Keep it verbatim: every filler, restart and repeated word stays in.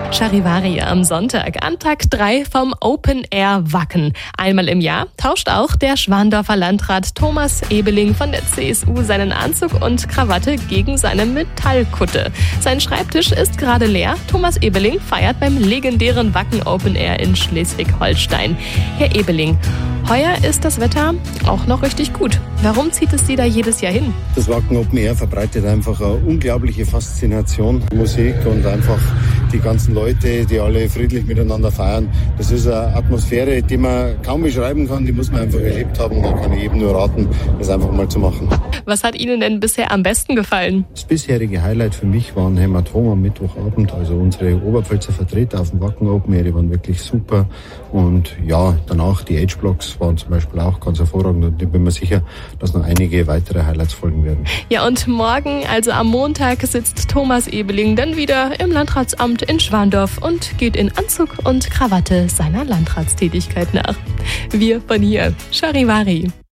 Charivari am Sonntag an Tag drei vom Open Air Wacken. Einmal im Jahr tauscht auch der Schwandorfer Landrat Thomas Ebeling von der C S U seinen Anzug und Krawatte gegen seine Metallkutte. Sein Schreibtisch ist gerade leer. Thomas Ebeling feiert beim legendären Wacken Open Air in Schleswig-Holstein. Herr Ebeling, heuer ist das Wetter auch noch richtig gut. Warum zieht es Sie da jedes Jahr hin? Das Wacken Open Air verbreitet einfach eine unglaubliche Faszination, Musik und einfach die ganzen Leute, die alle friedlich miteinander feiern. Das ist eine Atmosphäre, die man kaum beschreiben kann, die muss man einfach erlebt haben. Da kann ich jedem nur raten, das einfach mal zu machen. Was hat Ihnen denn bisher am besten gefallen? Das bisherige Highlight für mich war ein Hämatom am Mittwochabend. Also unsere Oberpfälzer Vertreter auf dem Wacken Open Air, die waren wirklich super. Und ja, danach die H-Blocks waren zum Beispiel auch ganz hervorragend. Und ich bin mir sicher, dass noch einige weitere Highlights folgen werden. Ja, und morgen, also am Montag, sitzt Thomas Ebeling dann wieder im Landratsamt in Schwandorf und geht in Anzug und Krawatte seiner Landratstätigkeit nach. Wir von hier, Charivari.